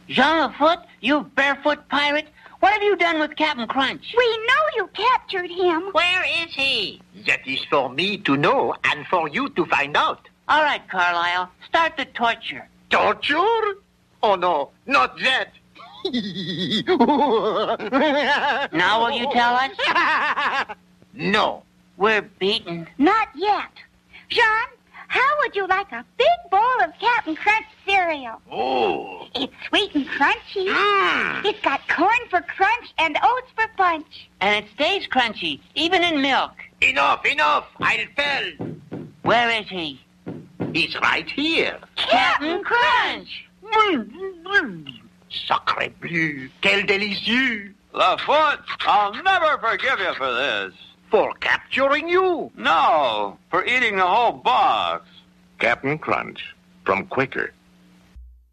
Jean Lafoot, you barefoot pirate. What have you done with Captain Crunch? We know you captured him. Where is he? That is for me to know and for you to find out. All right, Carlisle, start the torture. Torture? Oh, no, not that. Now will you tell us? No. We're beaten. Not yet. Jean, how would you like a big bowl of Captain Crunch cereal? Oh. It's sweet and crunchy. Mm. It's got corn for crunch and oats for punch. And it stays crunchy, even in milk. Enough. I'll tell. Where is he? He's right here. Captain Crunch! Sacre bleu, quel délicieux. Lafoot, I'll never forgive you for this. For capturing you. No, for eating the whole box. Captain Crunch from Quaker.